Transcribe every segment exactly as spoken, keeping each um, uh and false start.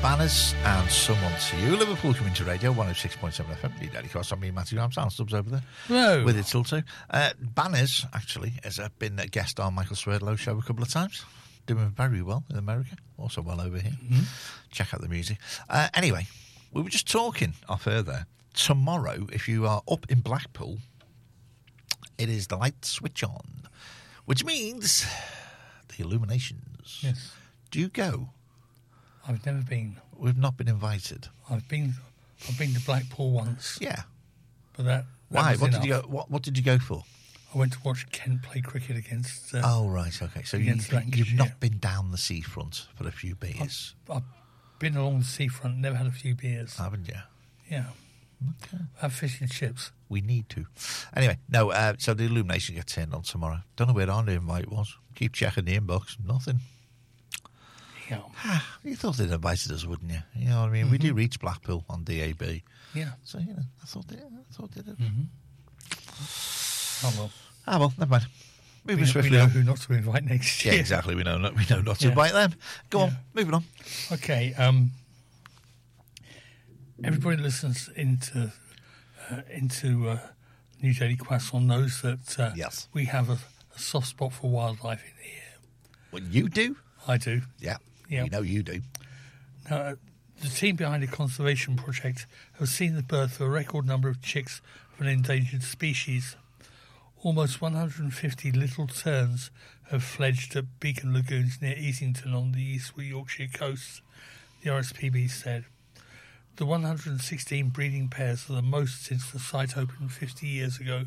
Banners and Someone to You. Liverpool Community Radio, one oh six point seven F M. Lee Daily Cross, I'm me, Matthew Ramsdale. Stubbs over there. Hello. With it till two. Uh, Banners, actually, has uh, been a guest on Michael Swerdlow's show a couple of times. Doing very well in America. Also well over here. Mm-hmm. Check out the music. Uh, anyway, we were just talking off air there. Tomorrow, if you are up in Blackpool, it is the light switch on, which means the illuminations. Yes. Do you go? I've never been. We've not been invited. I've been. I've been to Blackpool once. Yeah. But that. that Why? was What enough. did you go? What, what did you go for? I went to watch Kent play cricket against. Uh, Oh right, okay. So you, against you've Lancashire. not been down the seafront for a few beers, I've been along the seafront. Never had a few beers. haven't you? Yeah. Okay. Have fish and chips. We need to. Anyway, no. Uh, so the illumination gets turned on tomorrow. Don't know where our invite was. Keep checking the inbox. Nothing. Yeah. You thought they'd invited us, wouldn't you? You know what I mean? Mm-hmm. We do reach Blackpool on D A B. Yeah. So you know, I thought they, I thought they did. Mm-hmm. Oh well. Ah well, never mind. Moving We, swiftly we know on. who not to invite next Yeah, year. exactly. We know not. We know not to Yeah. invite them. Go on. Yeah. Moving on. Okay. Um, everybody listens into uh, into uh, New Daily Croissant knows that uh, Yes. we have a, a soft spot for wildlife in here. Well, you do. I do. Yeah. Yeah. We know you do. Now, uh, the team behind the conservation project have seen the birth of a record number of chicks of an endangered species. Almost one hundred fifty little terns have fledged at Beacon Lagoons near Easington on the East Yorkshire coast, the R S P B said. The one hundred sixteen breeding pairs are the most since the site opened fifty years ago.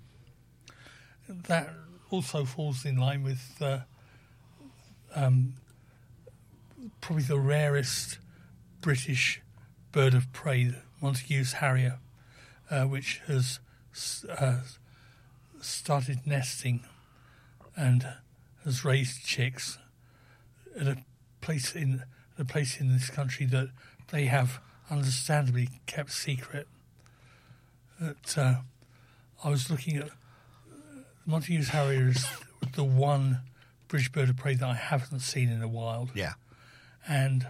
That also falls in line with uh, um, probably the rarest British bird of prey, the Montagu's harrier, uh, which has uh, started nesting and has raised chicks at a place in a place in this country that they have understandably kept secret. That uh, I was looking at Montagu's harrier is the one British bird of prey that I haven't seen in the wild. Yeah. And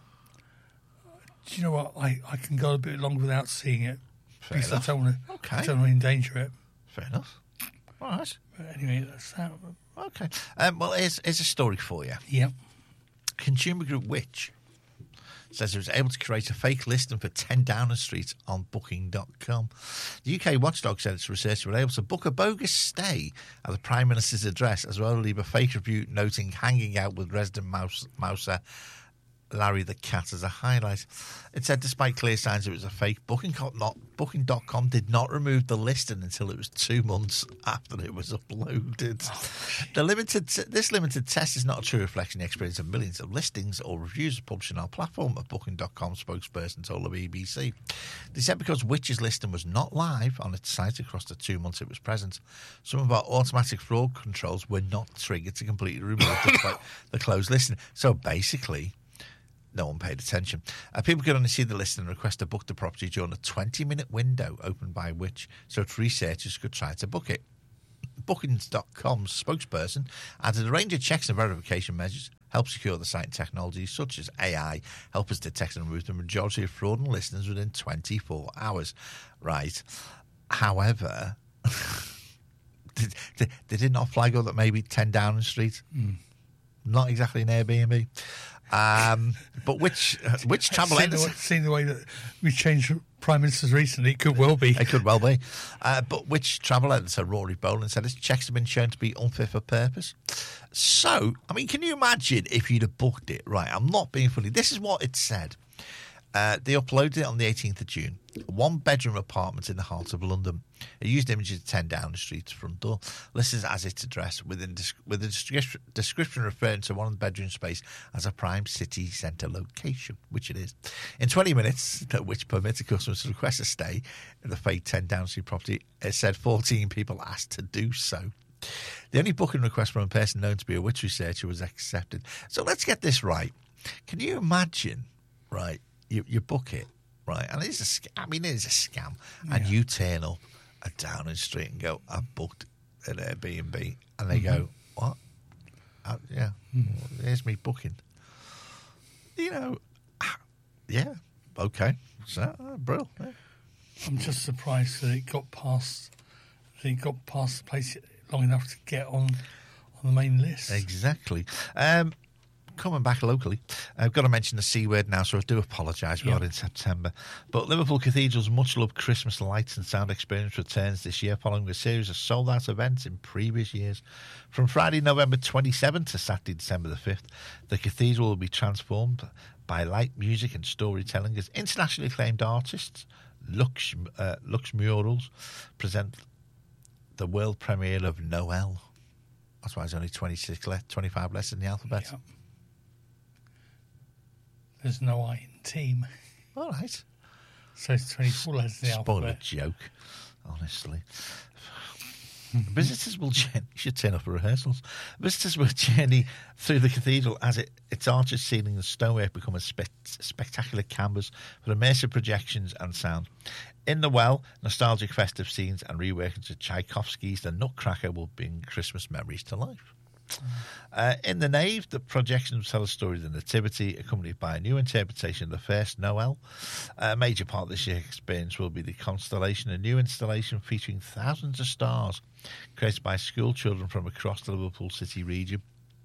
do you know what? I, I can go a bit long without seeing it Fair because enough. I don't want to. Okay. I don't want to endanger it. Fair enough. All right. But anyway, that's that. Okay. Um, well, here's, here's a story for you. Yep. Consumer group Which says it was able to create a fake listing for ten Downing Street on booking dot com. The U K watchdog said its researchers were able to book a bogus stay at the Prime Minister's address, as well as leave a fake review noting hanging out with resident mouse, mouser Larry the cat as a highlight. It said despite clear signs it was a fake, booking dot com did not remove the listing until it was two months after it was uploaded. The limited This limited test is not a true reflection of the experience of millions of listings or reviews published on our platform, a booking dot com spokesperson told the B B C. They said because Which's listing was not live on its site across the two months it was present, some of our automatic fraud controls were not triggered to completely remove the, clo- the closed listing. So basically, no one paid attention. Uh, people could only see the listing and request to book the property during a twenty-minute window opened by Which, so its researchers could try to book it. Bookings dot com's spokesperson added a range of checks and verification measures help secure the site, and technologies such as A I help us detect and remove the majority of fraudulent listings within twenty-four hours. Right. However, they, they, they did not flag up that maybe ten Downing Street, mm. not exactly an Airbnb. Um, but which uh, which travel Seeing the, way, seeing the way that we changed prime ministers recently, it could well be. It could well be. Uh, but which travel editor, Rory Boland, said his checks have been shown to be unfit for purpose. So, I mean, can you imagine if you'd have booked it? Right, I'm not being funny. This is what it said. Uh, they uploaded it on the eighteenth of June. A one-bedroom apartment in the heart of London. It used images of ten Downing Street's front door, listed as its address, with a, with a description, description referring to one of the bedroom space as a prime city centre location, which it is. In twenty minutes, which permitted customers to request a stay in the fake ten Downing Street property, it said fourteen people asked to do so. The only booking request from a person known to be a Which researcher was accepted. So let's get this right. Can you imagine, right, you, you book it, right, and it's a scam. I mean, it is a scam, yeah. And you turn up at Downing Street and go, I've booked an Airbnb, and they mm-hmm. go, what? Uh, yeah, mm-hmm. Here's me booking. You know, Yeah. Okay. So, uh, brilliant. Yeah. I'm just surprised that it got past. That it got past the place long enough to get on on the main list. Exactly. Um, coming back locally, I've got to mention the C word now, so I do apologise. We Yeah. are in September. But Liverpool Cathedral's much-loved Christmas lights and sound experience returns this year following a series of sold-out events in previous years. From Friday, November twenty-seventh to Saturday, December the fifth, the cathedral will be transformed by light music and storytelling as internationally acclaimed artists, Lux, uh, Lux Murals, present the world premiere of Noel. That's why there's only twenty-six left, twenty-five less in the alphabet. Yeah. There's no I in team, All right. so it's twenty-four letters in the Spoil a alphabet. joke, honestly. Visitors will journey, you should turn up for rehearsals. Visitors will journey through the cathedral as it, its arches, ceiling and stonework become a spe- spectacular canvas for immersive projections and sound. In the well, nostalgic festive scenes and reworkings of Tchaikovsky's The Nutcracker will bring Christmas memories to life. Uh, in the nave, the projections tell a story of the Nativity, accompanied by a new interpretation of the first Noel. A major part of this year's experience will be the Constellation, a new installation featuring thousands of stars created by school children from across the Liverpool City region.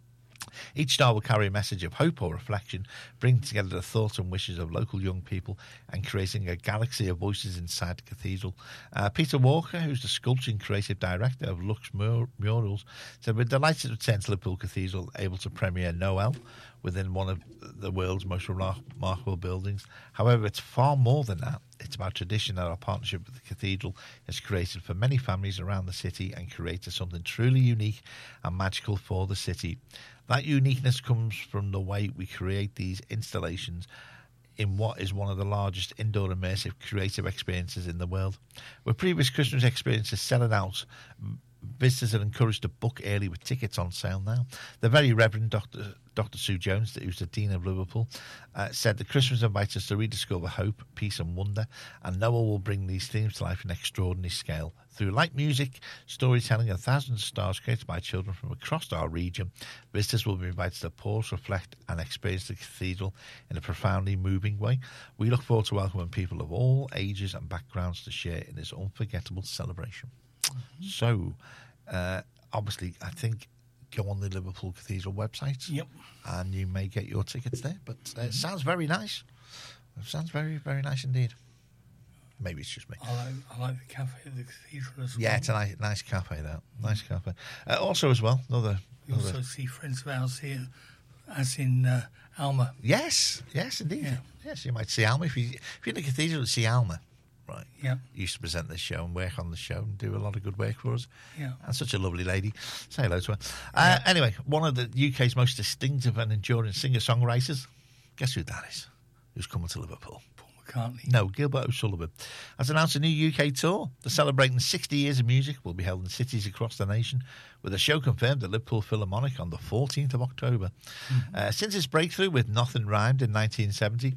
Each star will carry a message of hope or reflection, bringing together the thoughts and wishes of local young people and creating a galaxy of voices inside the cathedral. Uh, Peter Walker, who's the sculpture and creative director of Lux Mur- Murals, said, "We're delighted to return to Liverpool Cathedral, able to premiere Noel within one of the world's most remarkable buildings. However, it's far more than that. It's about tradition that our partnership with the cathedral has created for many families around the city and created something truly unique and magical for the city. That uniqueness comes from the way we create these installations in what is one of the largest indoor immersive creative experiences in the world. With previous Christmas experiences selling out, visitors are encouraged to book early with tickets on sale now." The very Reverend Doctor Doctor Sue Jones, who's the Dean of Liverpool, uh, said that Christmas invites us to rediscover hope, peace and wonder, and Noel will bring these themes to life in extraordinary scale. Through light music, storytelling and thousands of stars created by children from across our region, visitors will be invited to pause, reflect and experience the cathedral in a profoundly moving way. We look forward to welcoming people of all ages and backgrounds to share in this unforgettable celebration. Mm-hmm. So, uh, obviously, I think go on the Liverpool Cathedral website, Yep, and you may get your tickets there. But uh, it sounds very nice. It sounds very, very nice indeed. Maybe it's just me. I like, I like the cafe at the cathedral as well. Yeah, it's a nice, nice cafe, that. Nice cafe. Uh, also, as well, another... You another also see friends of ours here, as in uh, Alma. Yes, yes, indeed. Yeah. Yes, you might see Alma. If, you, if you're in the cathedral, see Alma. Right. Yeah. Used to present this show and work on the show and do a lot of good work for us. Yeah. And such a lovely lady. Say hello to her. Uh, Yeah. Anyway, one of the U K's most distinctive and enduring singer-songwriters, guess who that is? Who's coming to Liverpool? Paul McCartney. No, Gilbert O'Sullivan has announced a new U K tour. The celebrating sixty years of music will be held in cities across the nation, with a show confirmed at Liverpool Philharmonic on the fourteenth of October. Mm-hmm. Uh, since his breakthrough with Nothing Rhymed in nineteen seventy,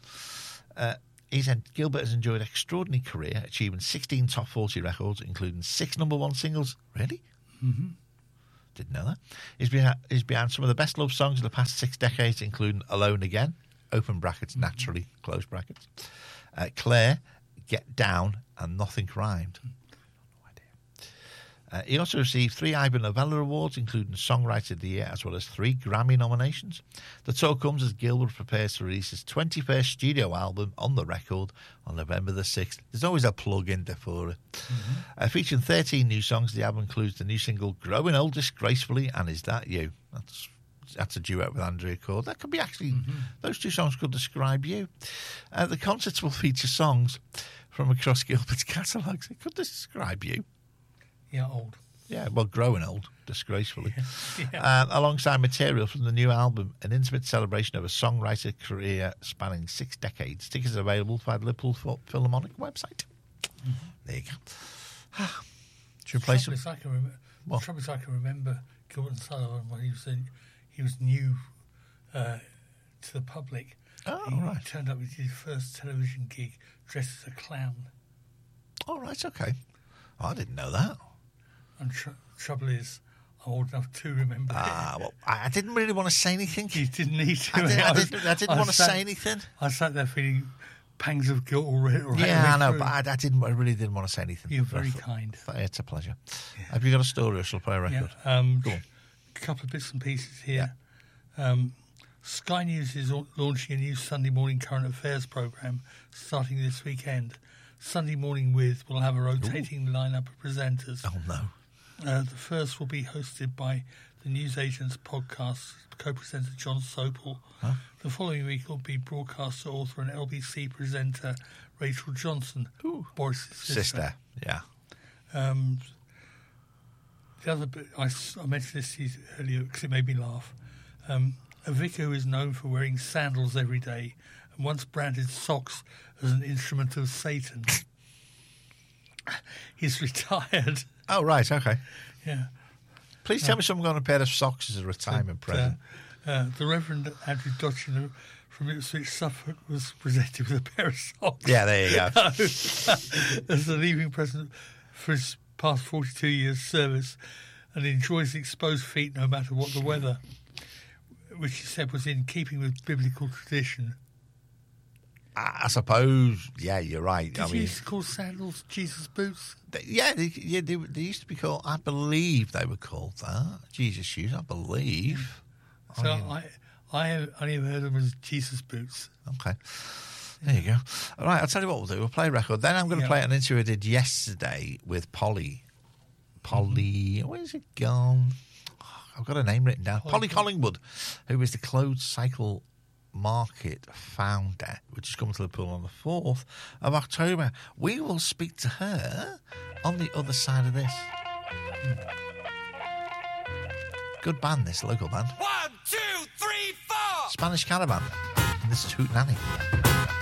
uh, he's had, Gilbert has enjoyed an extraordinary career, achieving sixteen top forty records, including six number one singles. Really? Mm-hmm. Didn't know that. He's behind, he's behind some of the best loved songs of the past six decades, including Alone Again, open brackets, naturally, close brackets, uh, Claire, Get Down, and Nothing Rhymed. No idea. Uh, he also received three Ivor Novello Awards, including Songwriter of the Year, as well as three Grammy nominations. The tour comes as Gilbert prepares to release his twenty-first studio album On The Record on November the sixth. There's always a plug in there for it. Mm-hmm. Uh, featuring thirteen new songs, the album includes the new single Growing Old Disgracefully and Is That You? That's That's a duet with Andrea Cord. That could be actually, mm-hmm. those two songs could describe you. Uh, the concerts will feature songs from across Gilbert's catalogues. It could describe you. Yeah, old. Yeah, well, growing old, disgracefully. Yeah. Yeah. Uh, alongside material from the new album, an intimate celebration of a songwriter career spanning six decades. Tickets are available via the Liverpool Philharmonic website. Mm-hmm. There you go. Should we play some? I can remember, the trouble is I can remember Gilbert Sullivan when he was in, he was new uh, to the public. Oh, he right. turned up with his first television gig dressed as a clown. Oh, right, okay. I didn't know that. And tr- trouble is, old enough to remember Ah, it. well, I, I didn't really want to say anything. You didn't need to. I, did, I, was- didn't, I didn't I want to sat- say anything. I sat there feeling pangs of guilt already. Right Yeah, I know, through. but I, I didn't. I really didn't want to say anything. You're very I thought- kind. It's a pleasure. Have you got a story, or shall I play a record? Yeah, um, Go on. a couple of bits and pieces here. Um, Sky News is au- launching a new Sunday morning current affairs programme starting this weekend. Sunday Morning With will have a rotating lineup of presenters. Oh no. Uh, the first will be hosted by the Newsagent's podcast co-presenter John Sopel. Huh? The following week will be broadcaster, author and L B C presenter Rachel Johnson, Ooh. Boris' sister. Sister. Yeah. Um, the other bit, I, s- I mentioned this to you earlier because it made me laugh. Um, a vicar who is known for wearing sandals every day and once branded socks as an instrument of Satan. He's retired. Oh right. Okay. Yeah. Please tell me someone got a pair of socks as a retirement present. Uh, uh, the Reverend Andrew Dodgen from Ipswich, Suffolk, was presented with a pair of socks. Yeah, there you go. As the leaving present for his past forty-two years' service, and enjoys exposed feet no matter what the weather, which he said was in keeping with biblical tradition. I, I suppose. Yeah, you're right. Did I you mean, used to call sandals Jesus boots? they, yeah, they, yeah, they, they used to be called. I believe they were called that. Jesus shoes. I believe. So I mean, I, I only ever heard them as Jesus boots. Okay. There you go. All right, I'll tell you what we'll do. We'll play a record. Then I'm going to Yeah. play an interview I did yesterday with Polly. Polly, where's it gone? Oh, I've got her name written down. Polly, Polly Collingwood, who is the Closed Cycle Market founder, which is coming to Liverpool on the fourth of October. We will speak to her on the other side of this. Hmm. Good band, this local band. One, two, three, four. Spanish Caravan. And this is Hoot Nanny.